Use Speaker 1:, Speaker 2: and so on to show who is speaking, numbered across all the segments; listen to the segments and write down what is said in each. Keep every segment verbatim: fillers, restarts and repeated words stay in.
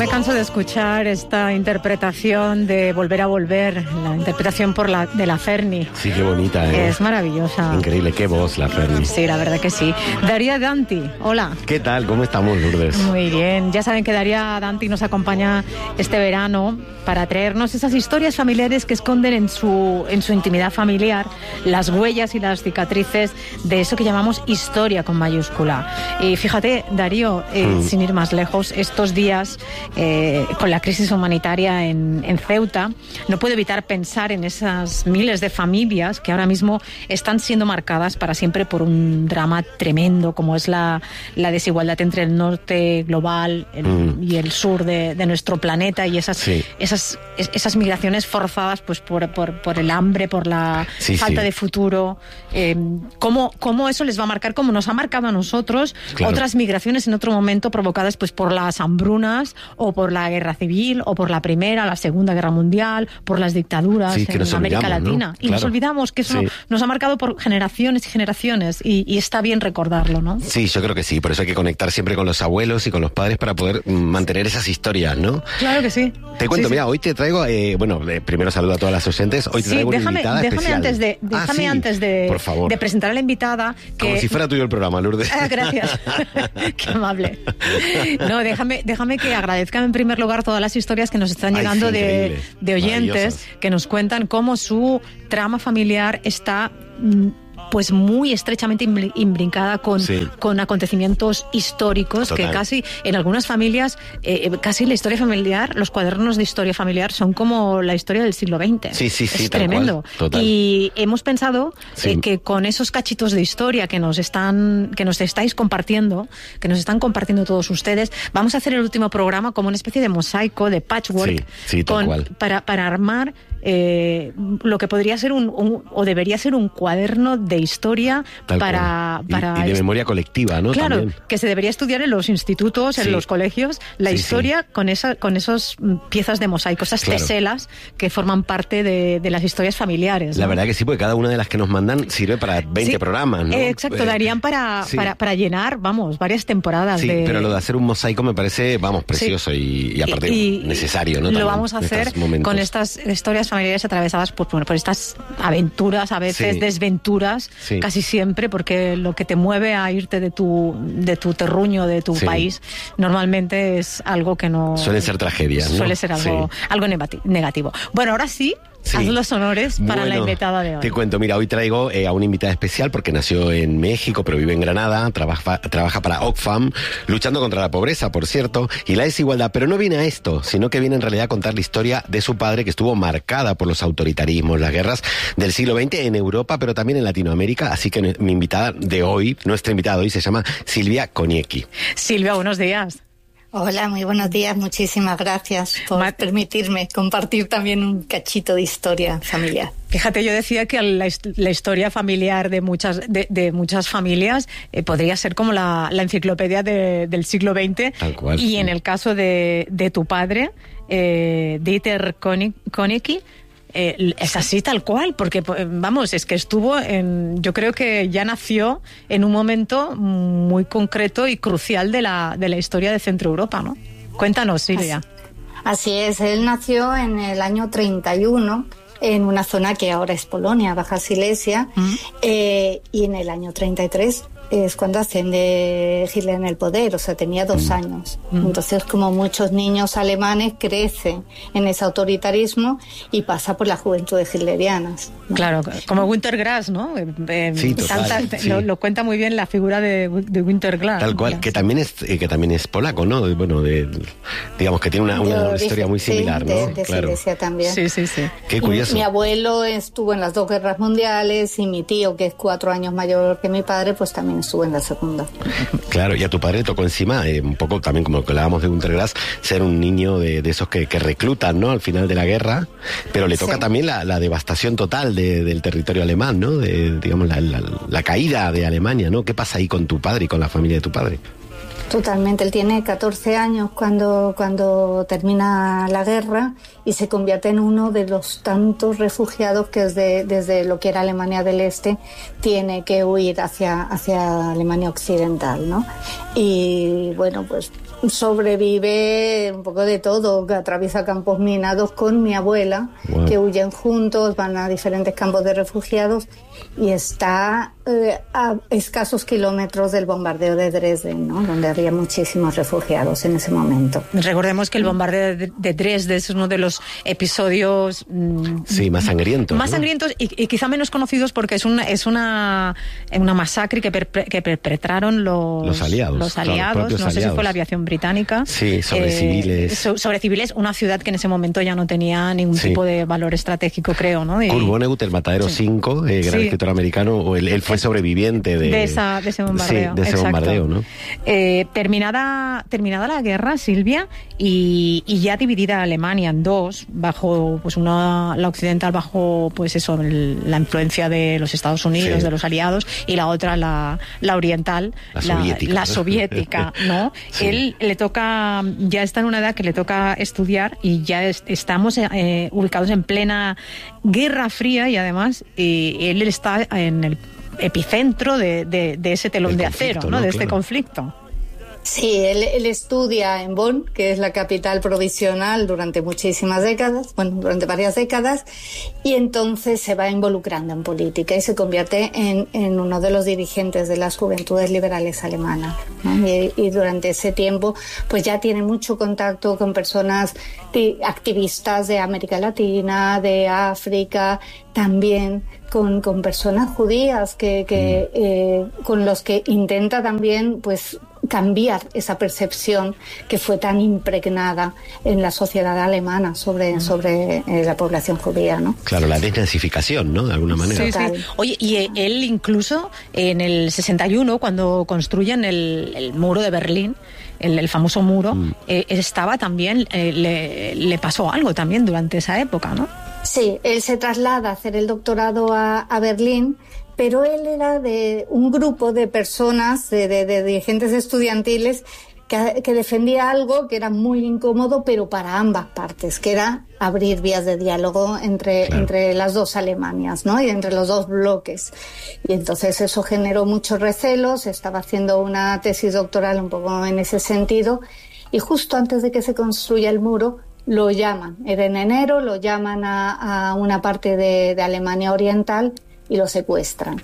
Speaker 1: canso de escuchar esta interpretación de Volver a Volver, la interpretación por la, de la Ferni.
Speaker 2: Sí, qué bonita, ¿eh?
Speaker 1: Es maravillosa.
Speaker 2: Increíble, qué voz la Ferni.
Speaker 1: Sí, la verdad que sí. Daría Danti, hola.
Speaker 2: ¿Qué tal? ¿Cómo estamos, Lourdes?
Speaker 1: Muy bien. Ya saben que Daría Danti nos acompaña este verano para traernos esas historias familiares que esconden en su, en su intimidad familiar las huellas y las cicatrices de eso que llamamos historia con mayúscula. Y fíjate, Darío, eh, mm. sin ir más lejos, estos días eh, con la crisis humanitaria en, en Ceuta, no puedo evitar pensar en esas miles de familias que ahora mismo están siendo marcadas para siempre por un drama tremendo como es la, la desigualdad entre el norte global el, mm. y el sur de, de nuestro planeta y esas, sí. esas, esas migraciones forzadas pues por, por, por el hambre, por la sí, falta sí. de futuro. Eh, ¿cómo, ¿Cómo eso les va a marcar? Como nos ha marcado a nosotros claro. otras migraciones en otro momento provocadas pues por las hambrunas o por la guerra civil o por la primera, la segunda guerra mundial, por las dictaduras
Speaker 2: sí,
Speaker 1: en América Latina.
Speaker 2: ¿no?
Speaker 1: Y
Speaker 2: Claro.
Speaker 1: nos olvidamos que eso sí. nos ha marcado por generaciones y generaciones y, y está bien recordarlo, ¿no?
Speaker 2: Sí, yo creo que sí, por eso hay que conectar siempre con los abuelos y con los padres para poder mantener esas historias, ¿no?
Speaker 1: Claro que sí.
Speaker 2: Te cuento,
Speaker 1: sí,
Speaker 2: mira,
Speaker 1: sí.
Speaker 2: hoy te traigo, eh, bueno, eh, primero saludo a todas las oyentes, hoy te
Speaker 1: sí,
Speaker 2: traigo
Speaker 1: déjame,
Speaker 2: una invitada
Speaker 1: déjame
Speaker 2: especial.
Speaker 1: Antes de, déjame
Speaker 2: ah, sí.
Speaker 1: antes de,
Speaker 2: por favor.
Speaker 1: de presentar a la invitada que...
Speaker 2: Como si fuera tuyo el programa, Lourdes.
Speaker 1: Ah, gracias. Qué amable. No, déjame, déjame que agradezca en primer lugar todas las historias que nos están llegando Ay, sí, de, de oyentes que nos cuentan cómo su trama familiar está pues muy estrechamente imbrincada con, sí. con acontecimientos históricos. Total. Que casi en algunas familias, eh, casi la historia familiar, los cuadernos de historia familiar son como la historia del siglo veinte.
Speaker 2: Sí, sí, sí.
Speaker 1: Es tremendo. Y hemos pensado sí. eh, que con esos cachitos de historia que nos están, que nos estáis compartiendo, que nos están compartiendo todos ustedes, vamos a hacer el último programa como una especie de mosaico, de patchwork,
Speaker 2: sí, sí, tal
Speaker 1: con,
Speaker 2: cual.
Speaker 1: Para, para armar eh, lo que podría ser un, un, o debería ser un cuaderno de historia Tal para, para...
Speaker 2: Y, y de memoria colectiva, ¿no?
Speaker 1: Claro,
Speaker 2: También.
Speaker 1: que se debería estudiar en los institutos, en sí. los colegios, la sí, historia sí. con esa con esos piezas de mosaico, esas claro. teselas que forman parte de, de las historias familiares, ¿no?
Speaker 2: La verdad que sí, porque cada una de las que nos mandan sirve para veinte sí. programas, ¿no?
Speaker 1: Eh, exacto, darían para, sí. para, para llenar, vamos, varias temporadas.
Speaker 2: Sí,
Speaker 1: de...
Speaker 2: pero lo de hacer un mosaico me parece, vamos, precioso sí. y, y aparte y, necesario, ¿no? También,
Speaker 1: lo vamos a hacer con estas historias familiares atravesadas por, por estas aventuras, a veces sí. desventuras, sí. casi siempre, porque lo que te mueve a irte de tu de tu terruño, de tu sí. país, normalmente es algo que no...
Speaker 2: Suelen ser tragedias, ¿no?
Speaker 1: Suele ser algo, sí. algo negativo. Bueno, ahora sí... Sí. Haz los honores para
Speaker 2: bueno,
Speaker 1: la invitada de hoy.
Speaker 2: Te cuento, mira, hoy traigo eh, a una invitada especial porque nació en México, pero vive en Granada, trabaja, trabaja para Oxfam, luchando contra la pobreza, por cierto, y la desigualdad, pero no viene a esto, sino que viene en realidad a contar la historia de su padre, que estuvo marcada por los autoritarismos, las guerras del siglo veinte en Europa, pero también en Latinoamérica, así que mi invitada de hoy, nuestra invitada de hoy, se llama Silvia Koniecki.
Speaker 1: Silvia, buenos días.
Speaker 3: Hola, muy buenos días. Muchísimas gracias por Ma- permitirme compartir también un cachito de historia familiar.
Speaker 1: Fíjate, yo decía que la, la historia familiar de muchas de, de muchas familias eh, podría ser como la, la enciclopedia de, del siglo veinte.
Speaker 2: Tal cual.
Speaker 1: Y en el caso de, de tu padre, eh, Dieter Koniecki, Eh, es así tal cual, porque vamos, es que estuvo en, yo creo que ya nació en un momento muy concreto y crucial de la, de la historia de Centro Europa, ¿no? Cuéntanos, Silvia.
Speaker 3: Así, así es, él nació en el año treinta y uno en una zona que ahora es Polonia, Baja Silesia, ¿Mm? eh, y en el año treinta y tres es cuando asciende Hitler en el poder, o sea, tenía dos mm. años. Mm. Entonces, como muchos niños alemanes, crecen en ese autoritarismo y pasa por las juventudes hitlerianas, ¿no?
Speaker 1: Claro, como Wintergrass, ¿no? Eh,
Speaker 2: sí, total,
Speaker 1: tanta,
Speaker 2: sí.
Speaker 1: Lo, lo cuenta muy bien la figura de, de Wintergrass.
Speaker 2: Tal cual, que también es eh, que también es polaco, ¿no? Bueno, de, digamos que tiene una, una origen, historia muy similar,
Speaker 3: sí,
Speaker 2: ¿no?
Speaker 3: De, de
Speaker 2: claro.
Speaker 3: Silesia también.
Speaker 1: Sí, sí, sí.
Speaker 2: Qué curioso.
Speaker 3: Mi, mi abuelo estuvo en las dos guerras mundiales y mi tío, que es cuatro años mayor que mi padre, pues también estuvo en la segunda.
Speaker 2: Claro, y a tu padre le tocó encima, eh, un poco también como lo que hablábamos de Wintergrass, ser un niño de, de esos que, que reclutan, ¿no? Al final de la guerra, pero le toca sí. también la, la devastación total de, del territorio alemán, ¿no? De, digamos, la, la, la caída de Alemania, ¿no? ¿Qué pasa ahí con tu padre y con la familia de tu padre?
Speaker 3: Totalmente, él tiene catorce años cuando, cuando termina la guerra y se convierte en uno de los tantos refugiados que desde, desde lo que era Alemania del Este tiene que huir hacia, hacia Alemania Occidental, ¿no? Y bueno, pues sobrevive un poco de todo, que atraviesa campos minados con mi abuela, wow. que huyen juntos, van a diferentes campos de refugiados y está eh, a escasos kilómetros del bombardeo de Dresden, ¿no? Donde había muchísimos refugiados en ese momento.
Speaker 1: Recordemos que el bombardeo de, de Dresden es uno de los episodios
Speaker 2: mmm, sí, más sangrientos,
Speaker 1: más
Speaker 2: ¿no?
Speaker 1: sangrientos y, y quizá menos conocidos porque es una es una, una masacre que, per, que perpetraron los,
Speaker 2: los aliados,
Speaker 1: los aliados.
Speaker 2: Claro,
Speaker 1: no
Speaker 2: aliados.
Speaker 1: sé si fue la aviación británica.
Speaker 2: Sí, sobre eh, civiles.
Speaker 1: So, sobre civiles, una ciudad que en ese momento ya no tenía ningún sí. tipo de valor estratégico, creo, ¿no?
Speaker 2: Kurt Vonnegut, el Matadero sí. cinco, eh, gran sí. escritor americano, o él, él fue sobreviviente de,
Speaker 1: de, esa, de ese bombardeo.
Speaker 2: Sí, de ese
Speaker 1: Exacto.
Speaker 2: bombardeo, ¿no?
Speaker 1: Eh, terminada, terminada la guerra, Silvia, y, y ya dividida Alemania en dos, bajo, pues una, la occidental bajo, pues eso, el, la influencia de los Estados Unidos, sí. de los aliados, y la otra, la, la oriental,
Speaker 2: la soviética,
Speaker 1: la, la soviética, ¿no? Sí. Él le toca, ya está en una edad que le toca estudiar y ya es, estamos eh, ubicados en plena Guerra Fría y además eh, él está en el epicentro de, de, de ese telón el de acero, ¿no? ¿no? De claro. este conflicto.
Speaker 3: Sí, él, él estudia en Bonn, que es la capital provisional durante muchísimas décadas, bueno, durante varias décadas, y entonces se va involucrando en política y se convierte en, en uno de los dirigentes de las Juventudes Liberales Alemanas, ¿no? Y, y durante ese tiempo, pues ya tiene mucho contacto con personas de, activistas de América Latina, de África, también con, con personas judías que, que eh, con los que intenta también, pues, cambiar esa percepción que fue tan impregnada en la sociedad alemana sobre, sobre eh, la población judía, ¿no?
Speaker 2: Claro, la desnazificación, ¿no? De alguna manera.
Speaker 1: Sí, sí. Oye, y eh, él incluso en el sesenta y uno, cuando construyen el, el muro de Berlín, el, el famoso muro, mm. eh, estaba también, eh, le, le pasó algo también durante esa época, ¿no?
Speaker 3: Sí, él se traslada a hacer el doctorado a, a Berlín, pero él era de un grupo de personas, de, de, de dirigentes estudiantiles, que, que defendía algo que era muy incómodo, pero para ambas partes, que era abrir vías de diálogo entre, claro. entre las dos Alemanias, ¿no? Y entre los dos bloques. Y entonces eso generó muchos recelos, estaba haciendo una tesis doctoral un poco en ese sentido, y justo antes de que se construya el muro, lo llaman, era en enero, lo llaman a, a una parte de, de Alemania Oriental, y lo secuestran.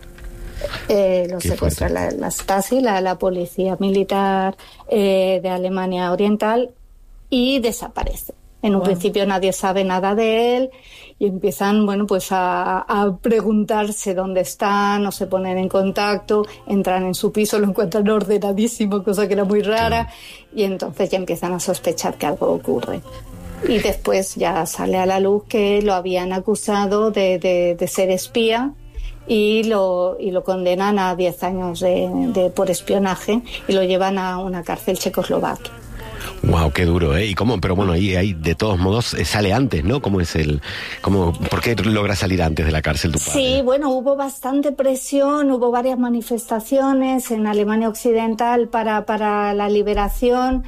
Speaker 3: Eh, lo secuestra la, la Stasi, la, la policía militar eh, de Alemania Oriental, y desaparece. En un wow. principio nadie sabe nada de él y empiezan, bueno, pues a, a preguntarse dónde están, o se ponen en contacto, entran en su piso, lo encuentran ordenadísimo, cosa que era muy rara, y entonces ya empiezan a sospechar que algo ocurre. Y después ya sale a la luz que lo habían acusado de, de, de ser espía, y lo y lo condenan a diez años de, de por espionaje y lo llevan a una cárcel checoslovaca.
Speaker 2: Wow, qué duro, ¿eh? Y cómo, pero bueno, ahí, ahí de todos modos sale antes, ¿no? ¿Cómo es el, cómo, por qué logra salir antes de la cárcel tu padre?
Speaker 3: Sí, bueno, hubo bastante presión, hubo varias manifestaciones en Alemania Occidental para para la liberación.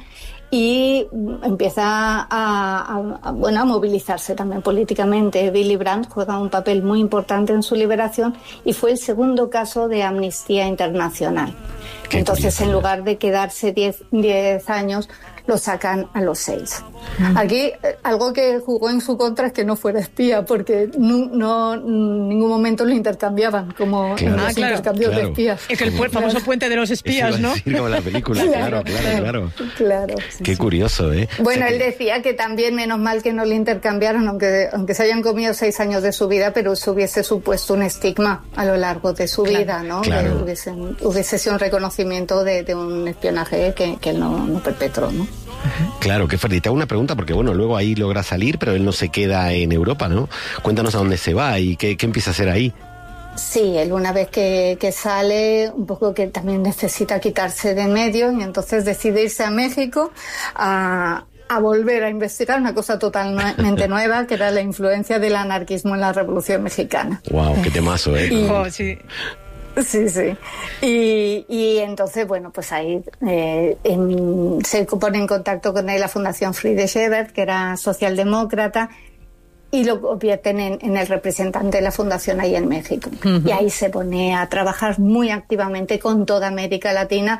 Speaker 3: Y empieza a, a, a, bueno, a movilizarse también políticamente. Willy Brandt juega un papel muy importante en su liberación y fue el segundo caso de Amnistía Internacional. Qué Entonces, curioso, en lugar de quedarse diez años, lo sacan a los seis. Mm. Aquí, algo que jugó en su contra es que no fuera espía, porque no, no en ningún momento lo intercambiaban, como claro. en los ah, claro, intercambios claro. de espías.
Speaker 1: Es el pu- famoso puente de los espías, ¿no?
Speaker 2: Decir, como la película, claro, claro, claro.
Speaker 3: claro.
Speaker 2: Qué curioso, ¿eh?
Speaker 3: Bueno,
Speaker 2: o sea,
Speaker 3: él decía que también, menos mal que no le intercambiaron, aunque, aunque se hayan comido seis años de su vida, pero eso hubiese supuesto un estigma a lo largo de su claro. vida, ¿no?
Speaker 2: Claro.
Speaker 3: Que hubiese, hubiese sido un reconocimiento de, de un espionaje que, que él no, no perpetró, ¿no?
Speaker 2: Claro, qué fuerte. Y te hago una pregunta porque, bueno, luego ahí logra salir, pero él no se queda en Europa, ¿no? Cuéntanos a dónde se va y qué, qué empieza a hacer ahí.
Speaker 3: Sí, él una vez que, que sale, un poco que también necesita quitarse de en medio, y entonces decide irse a México a, a volver a investigar una cosa totalmente nueva, que era la influencia del anarquismo en la Revolución Mexicana.
Speaker 2: Wow, qué temazo, ¿eh?
Speaker 3: Y,
Speaker 1: oh, sí.
Speaker 3: Sí, sí. Y, y entonces, bueno, pues ahí eh, en, se pone en contacto con él la Fundación Friedrich Ebert, que era socialdemócrata, y lo convierten en, en el representante de la fundación ahí en México. Uh-huh. Y ahí se pone a trabajar muy activamente con toda América Latina,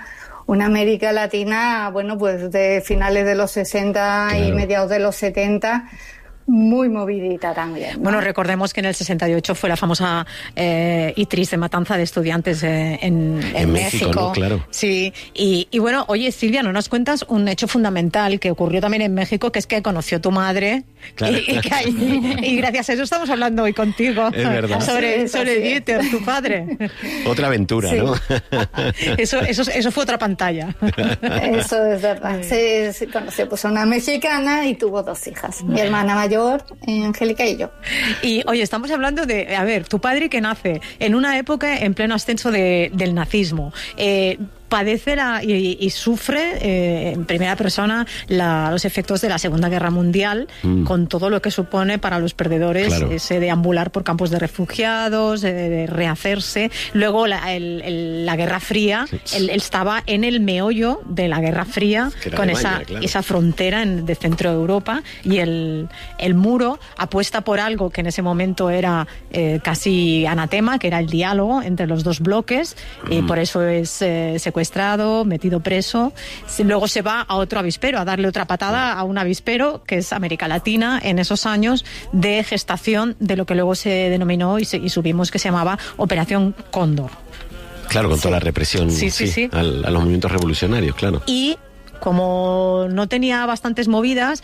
Speaker 3: una América Latina, bueno, pues de finales de los sesenta claro. y mediados de los setenta, muy movidita también, ¿no?
Speaker 1: Bueno, recordemos que en el sesenta y ocho fue la famosa eh, y triste matanza de estudiantes eh, en, en,
Speaker 2: en México,
Speaker 1: México.
Speaker 2: ¿no? Claro.
Speaker 1: Sí, y, y bueno, oye, Silvia, ¿no nos cuentas un hecho fundamental que ocurrió también en México, que es que conoció tu madre?
Speaker 2: Claro.
Speaker 1: Y, y, que ahí, y gracias a eso estamos hablando hoy contigo.
Speaker 2: Es verdad.
Speaker 1: Sobre,
Speaker 3: sí,
Speaker 1: sobre
Speaker 3: sí.
Speaker 1: Dieter, tu padre.
Speaker 2: Otra aventura,
Speaker 3: Sí.
Speaker 2: ¿no?
Speaker 1: Eso, eso, eso fue otra pantalla.
Speaker 3: Eso es verdad. Se, se conoció pues a una mexicana y tuvo dos hijas. Mi hermana mayor, Angélica, y yo.
Speaker 1: Y oye, estamos hablando de, a ver, tu padre que nace en una época en pleno ascenso de, del nazismo. Eh, padece la, y, y sufre eh, en primera persona la, los efectos de la Segunda Guerra Mundial, mm. con todo lo que supone para los perdedores, claro. ese deambular por campos de refugiados, de, de rehacerse. Luego la, el, el, la Guerra Fría, sí. él, él estaba en el meollo de la Guerra Fría, con Alemania, esa, claro. esa frontera en, de centro de Europa, y el, el muro apuesta por algo que en ese momento era eh, casi anatema, que era el diálogo entre los dos bloques, mm. y por eso es eh, secuestrado, metido preso. Luego se va a otro avispero, a darle otra patada a un avispero que es América Latina, en esos años de gestación de lo que luego se denominó y, se, y supimos que se llamaba Operación Cóndor.
Speaker 2: Claro, con sí. toda la represión
Speaker 1: sí, sí,
Speaker 2: sí,
Speaker 1: sí.
Speaker 2: A, a los movimientos revolucionarios, claro.
Speaker 1: Y como no tenía bastantes movidas,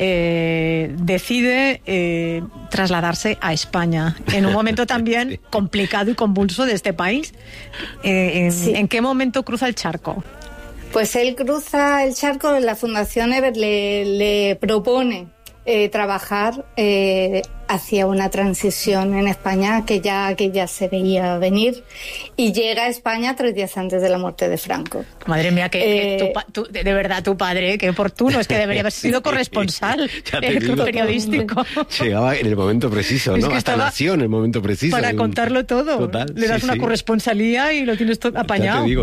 Speaker 1: eh, decide eh, trasladarse a España, en un momento también sí. complicado y convulso de este país. Eh, en, sí. ¿En qué momento cruza el charco?
Speaker 3: Pues él cruza el charco, la Fundación Ebert le, le propone eh, trabajar eh, hacia una transición en España que ya, que ya se veía venir, y llega a España tres días antes de la muerte de Franco.
Speaker 1: Madre mía, que, eh, que tu, tu, de verdad tu padre, qué oportuno, es que debería haber sido corresponsal eh, periodístico.
Speaker 2: Llegaba en el momento preciso, ¿no? Es que hasta nació en el momento preciso.
Speaker 1: Para en... contarlo todo.
Speaker 2: Total,
Speaker 1: Le das
Speaker 2: sí,
Speaker 1: una
Speaker 2: sí.
Speaker 1: corresponsalía y lo tienes todo apañado.
Speaker 2: Ya te digo.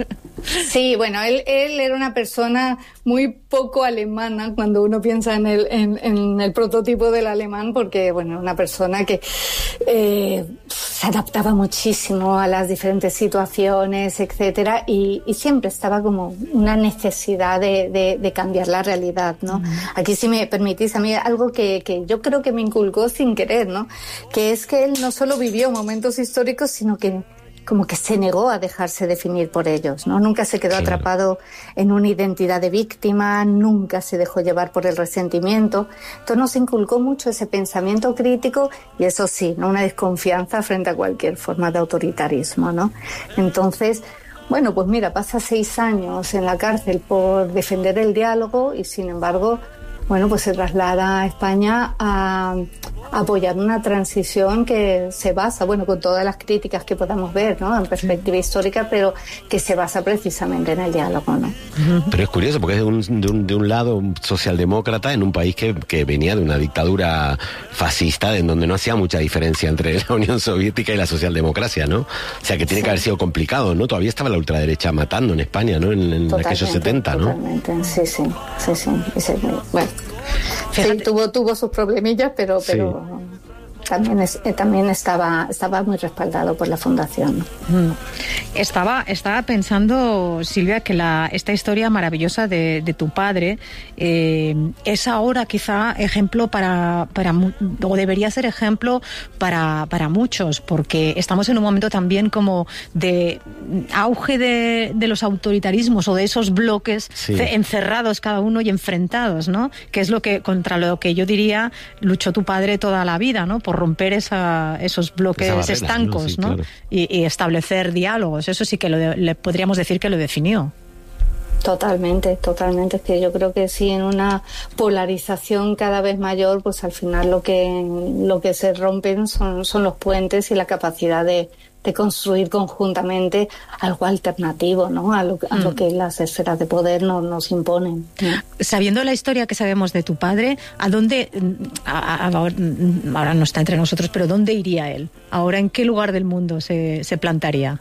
Speaker 3: Sí, bueno, él, él era una persona muy poco alemana cuando uno piensa en el, en, en el prototipo del alemán, porque, bueno, una persona que eh, se adaptaba muchísimo a las diferentes situaciones, etcétera, y, y siempre estaba como una necesidad de, de, de cambiar la realidad, ¿no? Uh-huh. Aquí, si me permitís, a mí algo que, que yo creo que me inculcó sin querer, ¿no? Que es que él no solo vivió momentos históricos, sino que como que se negó a dejarse definir por ellos, ¿no? Nunca se quedó claro. atrapado en una identidad de víctima, nunca se dejó llevar por el resentimiento. Entonces nos inculcó mucho ese pensamiento crítico y, eso sí, ¿no? Una desconfianza frente a cualquier forma de autoritarismo, ¿no? Entonces, bueno, pues mira, pasa seis años en la cárcel por defender el diálogo y, sin embargo, bueno, pues se traslada a España a apoyar una transición que se basa, bueno, con todas las críticas que podamos ver, ¿no? En perspectiva histórica, pero que se basa precisamente en el diálogo, ¿no?
Speaker 2: Pero es curioso porque es de un, de un, de un lado un socialdemócrata en un país que, que venía de una dictadura fascista en donde no hacía mucha diferencia entre la Unión Soviética y la socialdemocracia, ¿no? O sea, que tiene sí. que haber sido complicado, ¿no? Todavía estaba la ultraderecha matando en España, ¿no? En, en aquellos setenta, ¿no?
Speaker 3: Totalmente, sí, sí, sí, sí. sí. Bueno, sí, tuvo, tuvo sus problemillas, pero, pero sí. también, es, eh, también estaba, estaba muy respaldado por la Fundación.
Speaker 1: Mm. Estaba, estaba pensando, Silvia, que la, esta historia maravillosa de, de tu padre eh, es ahora quizá ejemplo para, para, o debería ser ejemplo para, para muchos, porque estamos en un momento también como de auge de, de los autoritarismos o de esos bloques sí. encerrados cada uno y enfrentados, ¿no? Que es lo que, contra lo que yo diría luchó tu padre toda la vida, ¿no? Por romper esa, esos bloques barrera, estancos, ¿no? Sí, ¿no? Claro. Y, y establecer diálogos. Eso sí que lo, le podríamos decir que lo definió.
Speaker 3: Totalmente, totalmente. Es que yo creo que sí, en una polarización cada vez mayor, pues al final lo que lo que se rompen son, son los puentes y la capacidad de, de construir conjuntamente algo alternativo, ¿no? A lo, a mm. lo que las esferas de poder no, nos imponen, ¿no?
Speaker 1: Sabiendo la historia que sabemos de tu padre, ¿a dónde, a, a, ahora, ahora no está entre nosotros, pero dónde iría él? Ahora, ¿en qué lugar del mundo se, se plantaría?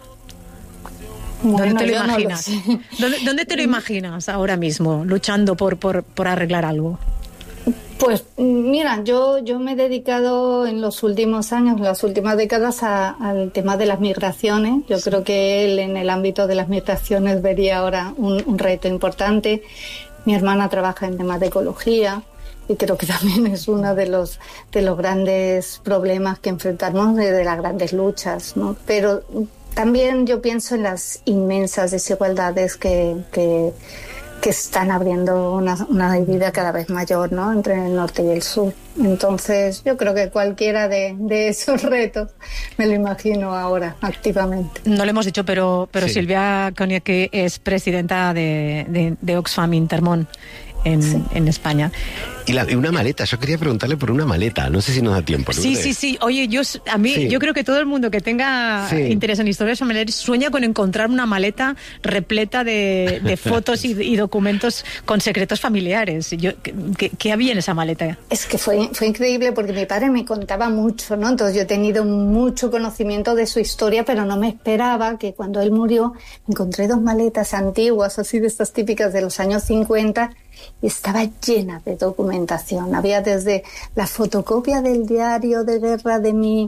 Speaker 3: Bueno,
Speaker 1: ¿Dónde te lo imaginas?
Speaker 3: No lo
Speaker 1: ¿Dónde, ¿Dónde te lo imaginas ahora mismo, luchando por, por, por arreglar algo?
Speaker 3: Pues mira, yo, yo me he dedicado en los últimos años, en las últimas décadas, a, al tema de las migraciones. Yo sí. creo que él en el ámbito de las migraciones vería ahora un, un reto importante. Mi hermana trabaja en temas de ecología y creo que también es uno de los, de los grandes problemas que enfrentamos, de, de las grandes luchas, ¿no? Pero también yo pienso en las inmensas desigualdades que... que que están abriendo una, una divida cada vez mayor, ¿no?, entre el norte y el sur. Entonces, yo creo que cualquiera de, de esos retos me lo imagino ahora activamente.
Speaker 1: No lo hemos dicho, pero, pero
Speaker 2: Sí.
Speaker 1: Silvia Konietzki es presidenta de, de, de Oxfam Intermón en, sí. en España.
Speaker 2: Y, la, y una maleta, yo quería preguntarle por una maleta, no sé si nos da tiempo.
Speaker 1: Sí, sí, sí. Oye, yo a mí sí. yo creo que todo el mundo que tenga sí. interés en historias familiares sueña con encontrar una maleta repleta de, de fotos y, y documentos con secretos familiares. Yo, ¿qué, qué había en esa maleta?
Speaker 3: Es que fue, fue increíble porque mi padre me contaba mucho, ¿no? Entonces yo he tenido mucho conocimiento de su historia, pero no me esperaba que cuando él murió encontré dos maletas antiguas, así de estas típicas de los años cincuenta, y estaba llena de documentación. Había desde la fotocopia del diario de guerra de mi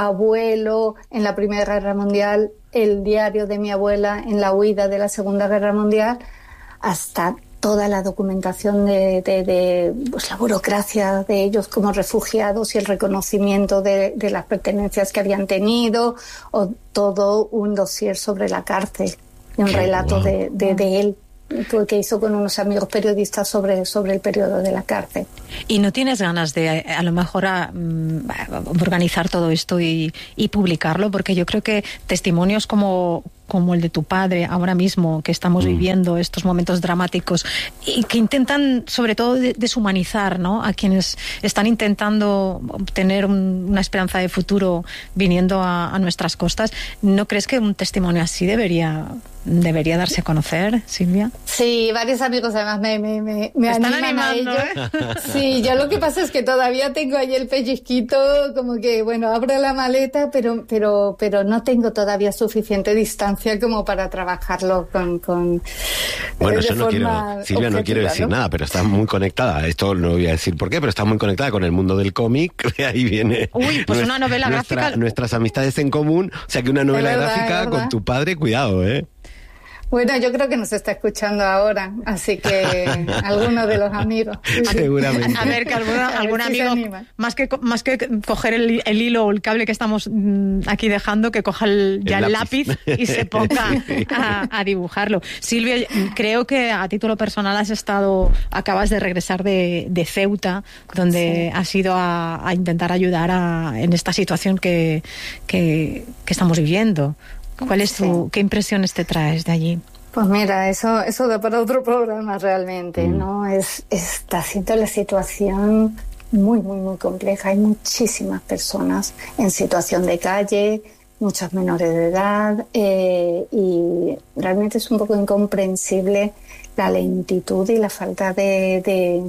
Speaker 3: abuelo en la Primera Guerra Mundial, el diario de mi abuela en la huida de la Segunda Guerra Mundial, hasta toda la documentación de, de, de pues, la burocracia de ellos como refugiados y el reconocimiento de, de las pertenencias que habían tenido, o todo un dossier sobre la cárcel y un relato wow. de, de, de él que hizo con unos amigos periodistas sobre, sobre el periodo de la cárcel.
Speaker 1: ¿Y no tienes ganas de, a lo mejor, a, um, organizar todo esto y, y publicarlo? Porque yo creo que testimonios como... como el de tu padre ahora mismo, que estamos mm. viviendo estos momentos dramáticos y que intentan sobre todo de, deshumanizar, ¿no?, a quienes están intentando obtener un, una esperanza de futuro viniendo a, a nuestras costas. ¿No crees que un testimonio así debería debería darse a conocer, Silvia?
Speaker 3: Sí, varios amigos además me, me, me, me
Speaker 1: están
Speaker 3: animan
Speaker 1: animando,
Speaker 3: a ello. ¿Eh? Sí, yo lo que pasa es que todavía tengo ahí el pellizquito, como que, bueno, abro la maleta, pero pero pero no tengo todavía suficiente distancia como para trabajarlo con... con
Speaker 2: bueno,
Speaker 3: eh,
Speaker 2: yo no quiero, Silvia, no quiero decir ¿no? nada, pero estás muy conectada. Esto no voy a decir por qué, pero estás muy conectada con el mundo del cómic. Ahí viene...
Speaker 1: Uy, pues nuestra, una novela
Speaker 2: nuestra,
Speaker 1: gráfica...
Speaker 2: Nuestras amistades en común. O sea, que una novela
Speaker 3: verdad,
Speaker 2: gráfica con tu padre, cuidado, ¿eh?
Speaker 3: Bueno, yo creo que nos está escuchando ahora, así que alguno de los amigos.
Speaker 2: Seguramente.
Speaker 1: A ver, que alguna, algún ver si amigo, más que, más que coger el, el hilo o el cable que estamos mmm, aquí dejando, que coja el, ya el, el lápiz. lápiz y se ponga a, a dibujarlo. Silvia, creo que a título personal has estado, acabas de regresar de, de Ceuta, donde sí. has ido a, a intentar ayudar a, en esta situación que, que, que estamos viviendo. ¿Cuál es tu, sí. qué impresiones te traes de allí?
Speaker 3: Pues mira, eso, eso da para otro programa realmente, mm. ¿no? Es, está siendo la situación muy, muy, muy compleja. Hay muchísimas personas en situación de calle, muchos menores de edad, eh, y realmente es un poco incomprensible la lentitud y la falta de, de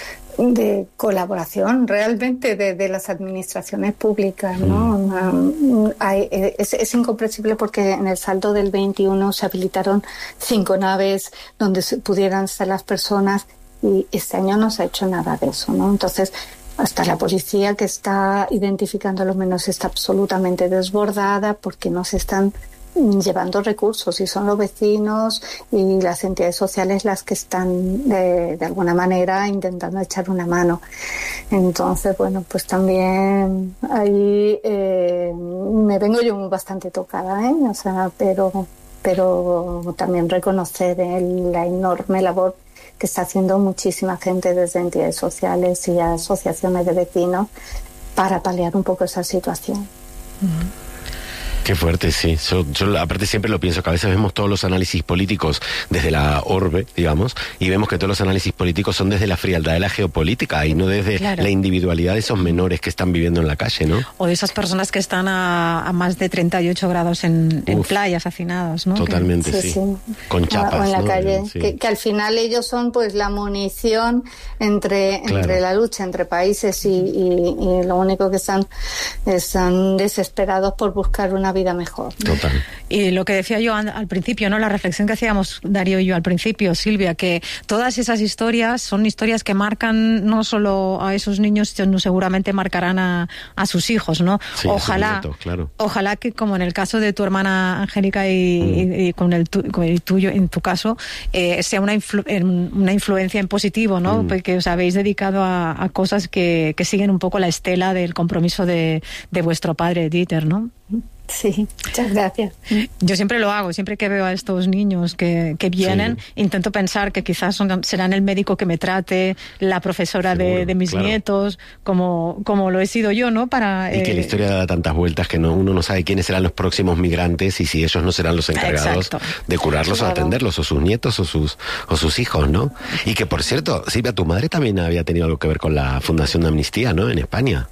Speaker 3: de colaboración realmente de, de las administraciones públicas, ¿no? Um, hay, es, es incomprensible porque en el saldo del veintiuno se habilitaron cinco naves donde se pudieran estar las personas y este año no se ha hecho nada de eso, ¿no? Entonces, hasta la policía que está identificando a los menores está absolutamente desbordada porque no se están llevando recursos y son los vecinos y las entidades sociales las que están de, de alguna manera intentando echar una mano. Entonces, bueno, pues también ahí eh, me vengo yo bastante tocada, ¿eh? O sea, pero, pero también reconocer el, la enorme labor que está haciendo muchísima gente desde entidades sociales y asociaciones de vecinos para paliar un poco esa situación.
Speaker 2: Uh-huh. Qué fuerte, sí. Yo, yo aparte siempre lo pienso, que a veces vemos todos los análisis políticos desde la orbe, digamos, y vemos que todos los análisis políticos son desde la frialdad de la geopolítica y no desde claro. la individualidad de esos menores que están viviendo en la calle, ¿no?
Speaker 1: O de esas personas que están a, a más de treinta y ocho grados en, en playas hacinados, ¿no?
Speaker 2: Totalmente,
Speaker 3: que,
Speaker 2: sí.
Speaker 3: sí.
Speaker 2: Con chapas,
Speaker 3: o en la
Speaker 2: ¿no?
Speaker 3: calle.
Speaker 2: Sí.
Speaker 3: Que, que al final ellos son pues la munición entre, claro. entre la lucha entre países y, y, y lo único que están, están desesperados por buscar una vida vida mejor.
Speaker 2: Total.
Speaker 1: Y lo que decía yo al principio, ¿no? La reflexión que hacíamos Darío y yo al principio, Silvia, que todas esas historias son historias que marcan no solo a esos niños, sino seguramente marcarán a, a sus hijos, ¿no?
Speaker 2: Sí,
Speaker 1: ojalá,
Speaker 2: nietos, claro.
Speaker 1: Ojalá que, como en el caso de tu hermana Angélica y, mm. y, y con, el tu, con el tuyo, en tu caso, eh, sea una, influ, una influencia en positivo, ¿no? Mm. Porque os habéis dedicado a, a cosas que, que siguen un poco la estela del compromiso de, de vuestro padre, Dieter, ¿no?
Speaker 3: Sí, muchas gracias.
Speaker 1: Yo siempre lo hago, siempre que veo a estos niños que, que vienen, sí. intento pensar que quizás son, serán el médico que me trate, la profesora Seguro, de, de mis claro. nietos, como, como lo he sido yo, ¿no? Para,
Speaker 2: y eh... que la historia da tantas vueltas que no, uno no sabe quiénes serán los próximos migrantes y si ellos no serán los encargados Exacto. de curarlos claro. o atenderlos, o sus nietos o sus, o sus hijos, ¿no? Y que, por cierto, Silvia, tu madre también había tenido algo que ver con la Fundación de Amnistía, ¿no? En España.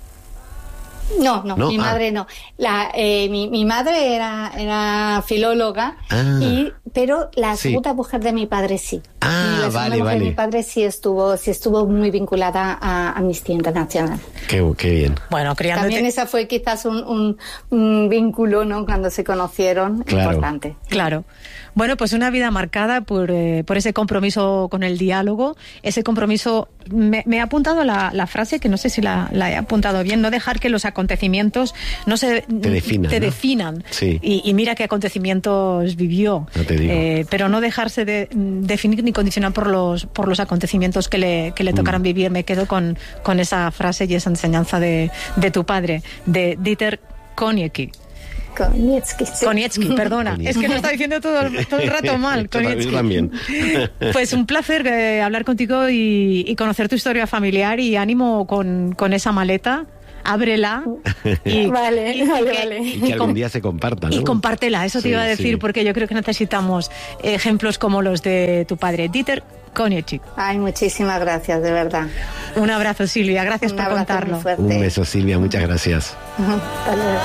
Speaker 3: No, no, no, mi ah. madre no. La, eh, mi, mi madre era, era filóloga, ah. y, pero la sí. segunda mujer de mi padre sí.
Speaker 2: Ah,
Speaker 3: y la
Speaker 2: vale,
Speaker 3: mujer
Speaker 2: vale.
Speaker 3: de mi padre sí estuvo, sí estuvo muy vinculada a Amnistía Internacional.
Speaker 2: Qué, qué bien.
Speaker 1: Bueno, criándote...
Speaker 3: También esa fue quizás un, un, un vínculo, ¿no? Cuando se conocieron,
Speaker 2: claro.
Speaker 3: importante.
Speaker 1: Claro. Bueno, pues una vida marcada por, eh, por ese compromiso con el diálogo, ese compromiso... Me, me he apuntado la, la frase, que no sé si la, la he apuntado bien, no dejar que los acontecimientos no se
Speaker 2: te definan.
Speaker 1: Te
Speaker 2: ¿no?
Speaker 1: definan.
Speaker 2: Sí.
Speaker 1: Y, y mira qué acontecimientos vivió.
Speaker 2: No te digo.
Speaker 1: Eh, pero no dejarse de definir ni condicionar por los, por los acontecimientos que le, que le tocaran mm. vivir. Me quedo con, con esa frase y esa enseñanza de, de tu padre, de Dieter Konieczki.
Speaker 3: Konieczki, sí.
Speaker 1: Konieczki, perdona. Konieczki. Es que lo está diciendo todo, todo el rato mal.
Speaker 2: Konieczki. También.
Speaker 1: Pues un placer eh, hablar contigo y, y conocer tu historia familiar, y ánimo con, con esa maleta. Ábrela y,
Speaker 3: vale,
Speaker 1: y,
Speaker 3: vale,
Speaker 1: y que,
Speaker 3: vale.
Speaker 2: Y que algún día se comparta, ¿no?
Speaker 1: Y compártela, eso te sí, iba a decir, sí. porque yo creo que necesitamos ejemplos como los de tu padre, Dieter Konieczki.
Speaker 3: Ay, muchísimas gracias, de verdad.
Speaker 1: Un abrazo, Silvia, gracias
Speaker 3: Un
Speaker 1: por contarlo.
Speaker 2: Un beso, Silvia, muchas gracias.
Speaker 3: Hasta luego.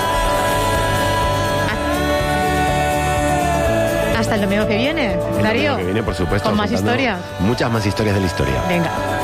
Speaker 1: Hasta el domingo que viene,
Speaker 2: el
Speaker 1: Darío.
Speaker 2: El domingo que viene, por supuesto.
Speaker 1: Con más historias.
Speaker 2: Muchas más historias de la historia.
Speaker 1: Venga.